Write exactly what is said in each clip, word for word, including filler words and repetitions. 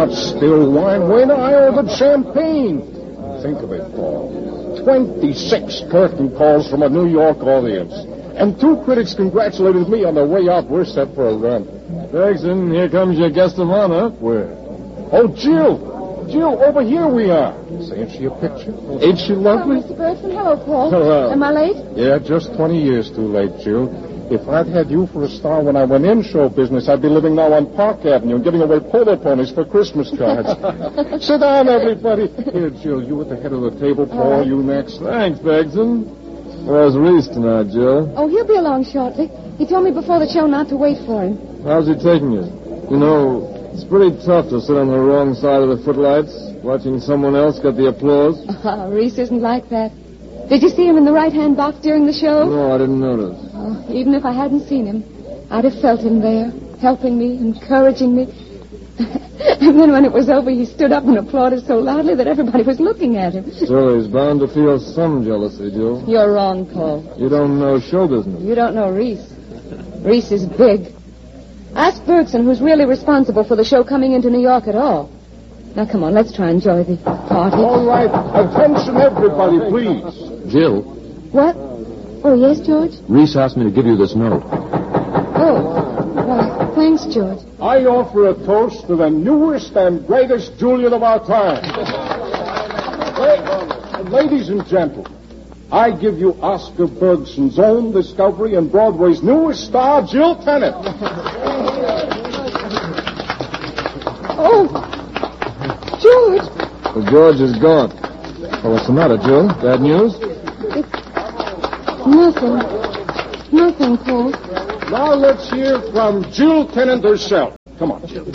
got still wine. When I ordered champagne. Think of it, Paul. twenty-six curtain calls from a New York audience. And two critics congratulated me on the way out. We're set for a run. Bergson, here comes your guest of honor. Where? Oh, Jill. Jill, over here we are. Say, ain't she a picture? Ain't she lovely? Mister Bergson, hello, Paul. Hello. Am I late? Yeah, just twenty years too late, Jill. If I'd had you for a star when I went in show business, I'd be living now on Park Avenue and giving away polo ponies for Christmas cards. Sit down, everybody. Here, Jill, you at the head of the table. Paul, you next. Thanks, Bergson. Where's Reese tonight, Jill? Oh, he'll be along shortly. He told me before the show not to wait for him. How's he taking it? You know, it's pretty tough to sit on the wrong side of the footlights, watching someone else get the applause. Oh, Reese isn't like that. Did you see him in the right-hand box during the show? No, I didn't notice. Oh, even if I hadn't seen him, I'd have felt him there, helping me, encouraging me. And then when it was over, he stood up and applauded so loudly that everybody was looking at him. Still, he's bound to feel some jealousy, Jill. You're wrong, Paul. You don't know show business. You don't know Reese. Reese is big. Ask Bergson, who's really responsible for the show coming into New York at all. Now, come on, let's try and enjoy the party. All right. Attention, everybody, please. Jill. What? Oh, yes, George? Reese asked me to give you this note. Oh, well, thanks, George. I offer a toast to the newest and greatest Julian of our time. Hey, ladies and gentlemen, I give you Oscar Bergson's own discovery and Broadway's newest star, Jill Tennant. Oh, George. Well, George is gone. Oh, what's the matter, Jill? Bad news? Nothing. Nothing, Paul. Now let's hear from Jill Tennant herself. Come on, Jill.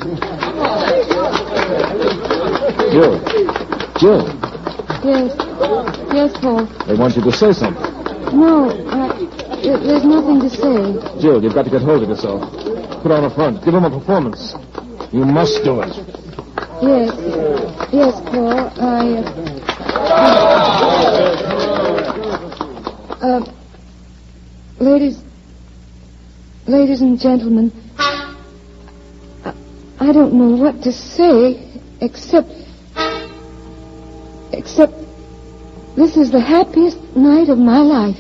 Jill. Jill. Yes. Yes, Paul. They want you to say something. No, I, there- there's nothing to say. Jill, you've got to get hold of yourself. Put on a front. Give him a performance. You must do it. Yes. Yes, Paul. I, uh... uh ladies... Ladies and gentlemen, I, I don't know what to say, except... Except... This is the happiest night of my life.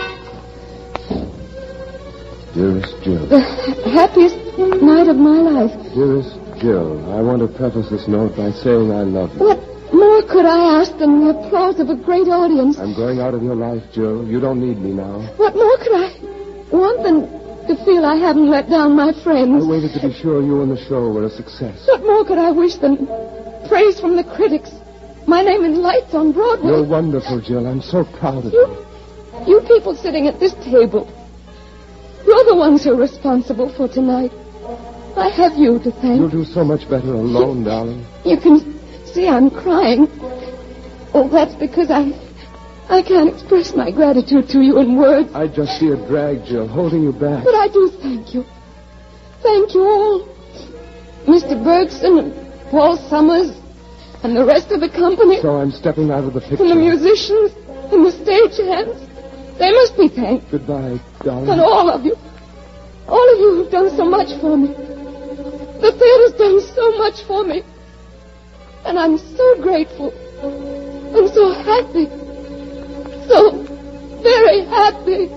Dearest Jill. The ha- happiest night of my life. Dearest Jill, I want to preface this note by saying I love you. What more could I ask than the applause of a great audience? I'm going out of your life, Jill. You don't need me now. What more could I want than to feel I haven't let down my friends? I waited to be sure you and the show were a success. What more could I wish than praise from the critics? My name in lights on Broadway. You're wonderful, Jill. I'm so proud of You, you. you people sitting at this table, you're the ones who are responsible for tonight. I have you to thank. You'll do so much better alone, darling. You can see I'm crying. Oh, that's because I... I can't express my gratitude to you in words. I just see a drag, Jill, holding you back. But I do thank you. Thank you all. Mister Bergson and Paul Summers and the rest of the company. So I'm stepping out of the picture. And the musicians and the stage hands. They must be thanked. Goodbye, darling. And all of you. All of you who've done so much for me. The theater's done so much for me. And I'm so grateful. And so happy. So very happy.